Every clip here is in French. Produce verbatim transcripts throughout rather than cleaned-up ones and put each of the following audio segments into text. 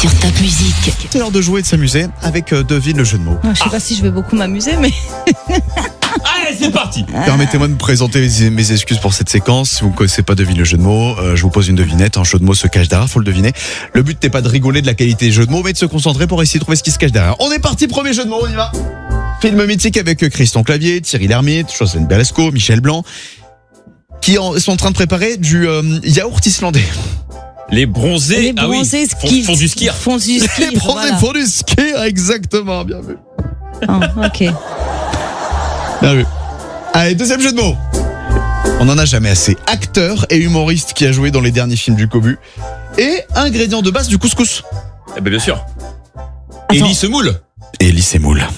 sur Top Musique. C'est l'heure de jouer et de s'amuser avec euh, Devine le jeu de mots. Je sais ah. pas si je vais beaucoup m'amuser, mais... Allez, c'est parti. Permettez-moi de me présenter mes, mes excuses pour cette séquence. Si vous ne connaissez pas Devine le jeu de mots, euh, je vous pose une devinette. Un jeu de mots se cache derrière, faut le deviner. Le but n'est pas de rigoler de la qualité des jeux de mots, mais de se concentrer pour essayer de trouver ce qui se cache derrière. On est parti, premier jeu de mots, on y va. Film mythique avec Christian Clavier, Thierry Lhermitte, Josène Belasco, Michel Blanc, qui en, sont en train de préparer du euh, yaourt islandais. Les bronzés, Les bronzés ah oui, font, font du ski. Font du ski. Les bronzés voilà. font du ski, exactement, bien vu. Oh, ok. Bien vu. Allez, deuxième jeu de mots. On n'en a jamais assez. Acteur et humoriste qui a joué dans les derniers films du Cobu. Et ingrédient de base du couscous. Eh ben bien sûr. Attends. Élie Semoule. Élie Semoule.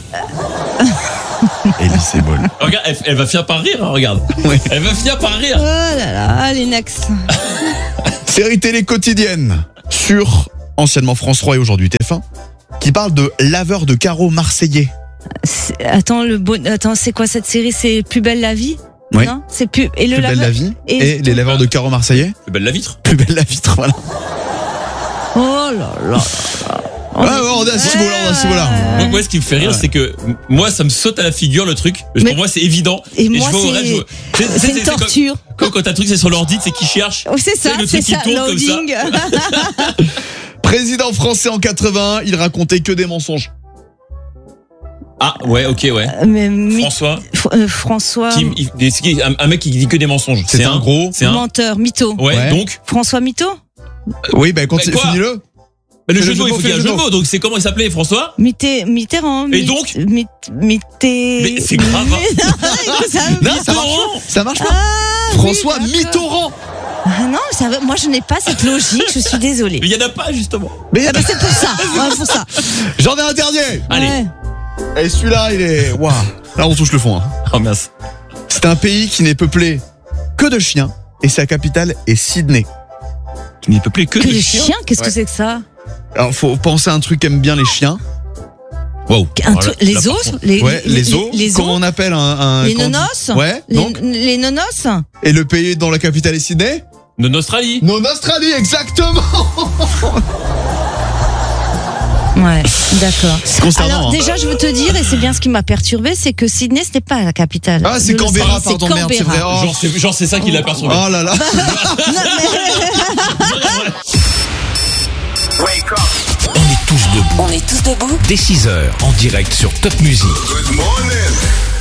Élie Semoule. Regarde, elle, elle va finir par rire, hein, regarde. Oui. Elle va finir par rire. Oh là là, allez, next. Série télé quotidienne sur anciennement France trois et aujourd'hui T F un qui parle de laveur de carreaux marseillais. C'est, attends, le bon, attends, c'est quoi cette série? C'est Plus belle la vie? Oui. Non, c'est plus et le Plus belle laveur... la vie et, et les laveurs de carreaux marseillais. Plus belle la vitre. Plus belle la vitre, voilà. Oh là là. On ah ouais, on a ce mot-là, on a ce mot-là. Moi, moi, ce qui me fait rire, ouais. c'est que moi, ça me saute à la figure le truc. Mais pour moi, c'est évident. Et, et moi, je c'est, rêve, je... c'est, c'est, c'est une torture. Comme quand t'as un truc, c'est sur l'ordi, c'est qui cherche. Oh, c'est ça, le c'est truc ça, qui tourne loading. comme ça. Président français en quatre-vingt-un, il racontait que des mensonges. Ah ouais, ok, ouais. Euh, mais, mi- François. F- euh, François. Qui, il, c'est qui, un, un mec qui dit que des mensonges. C'est, c'est un gros. C'est un menteur, mytho. Ouais, ouais. donc. François Mytho. Oui, ben bah, continue, bah, finis-le. Bah, le Fais jeu le de mots, jeu il faut de qu'il y ait un mots, jeu de mots. Donc c'est comment il s'appelait, François? Mitté, Mitterrand. Et Mit- donc Mit- Mitté. Mais c'est grave. ça, Non, ça marche pas. Ça marche pas. Ah, François oui, Mitterrand. Ah non, ça va, moi je n'ai pas cette logique, je suis désolée. Mais il y en a pas, justement. Mais Ah bah c'est pour ça, ouais, pour ça. j'en ai un dernier. Allez. Ouais. Et celui-là, il est. Waouh. Là, on touche le fond. Hein. Oh mince. C'est un pays qui n'est peuplé que de chiens et sa capitale est Sydney. Qui n'est peuplé que, Que de les chiens. chiens, qu'est-ce Ouais. que c'est que ça? Alors, faut penser à un truc qu'aiment bien les chiens. Wow. Un Voilà, truc- Les là, par os contre. les, Ouais, les os. les Comment os on appelle un. un Les quand- nonos Ouais, les, donc. les nonos Et le pays dont la capitale est Sydney? De Australie. Non, Australie, exactement. Ouais, d'accord. C'est concernant. Alors hein. déjà, je veux te dire, et c'est bien ce qui m'a perturbé, c'est que Sydney, ce n'est pas la capitale. Ah, c'est de Canberra, l'Australie, pardon, merde, c'est vrai. Oh. Genre, c'est, genre, c'est ça qui l'a perturbé. Oh là là. On est tous debout. On est tous debout. Dès six heures, en direct sur Top Music. Good morning.